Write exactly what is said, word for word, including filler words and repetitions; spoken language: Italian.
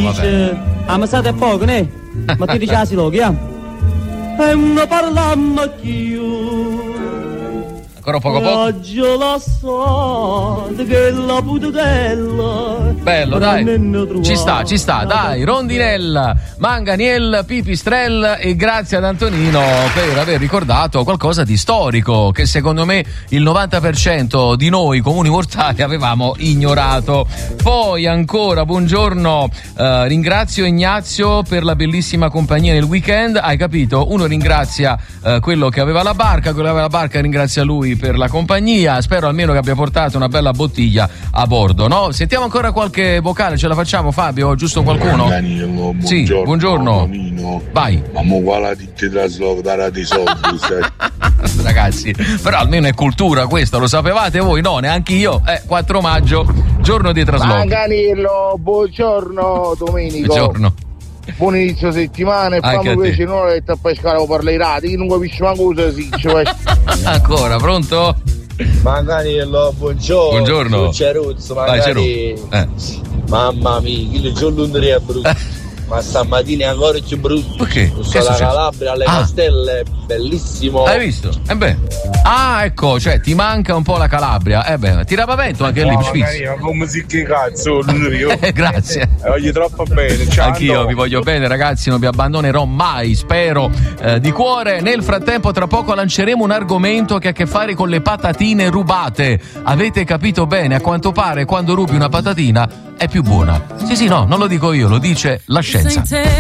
dice, ammassate poco, ne? Ma ti dice si lo chiama? E non parlammo più. Ancora poco poco. Oggi la so che la putella. Bello, dai. Ci sta, ci sta, dai. Rondinella, Manganiel, Pipistrel e grazie ad Antonino per aver ricordato qualcosa di storico che secondo me il novanta per cento di noi comuni mortali avevamo ignorato. Poi ancora, buongiorno, eh, ringrazio Ignazio per la bellissima compagnia nel weekend. Hai capito? Uno ringrazia eh, quello che aveva la barca, quello che aveva la barca ringrazia lui per la compagnia. Spero almeno che abbia portato una bella bottiglia a bordo, no? Sentiamo ancora qualche vocale, ce la facciamo, Fabio? Giusto qualcuno? Danilo, buongiorno, sì, buongiorno. Tonino. Vai. Ma mo quale ti trasloco dare dei soldi, sai? Ragazzi, però almeno è cultura questa, lo sapevate voi? No, neanche io. Eh, quattro maggio, giorno di trasloco. Manganello, buongiorno Domenico. Buongiorno. Buon inizio settimana e poi invece non ho detto a pescare per le rate, io non capisco manco cosa si dice. Ancora, pronto? Manganello, buongiorno. Buongiorno. Ceruzzo, Vai, Ceruzzo. Eh. Mamma mia, il giorno non è brutto. Ma stamattina è ancora più brutto. Perché? Sono la Calabria alle ah. Castelle, bellissimo. Hai visto? Eh beh. Ah, ecco, cioè ti manca un po' la Calabria. Eh beh, tirava vento anche lì. No, magari, ma come si che cazzo, non io. eh, grazie. Voglio troppo bene. Ciao. Anch'io vi voglio bene, ragazzi, non vi abbandonerò mai, spero eh, di cuore. Nel frattempo, tra poco lanceremo un argomento che ha a che fare con le patatine rubate. Avete capito bene? A quanto pare, quando rubi una patatina è più buona. Sì, sì, no, non lo dico io, lo dice la scienza.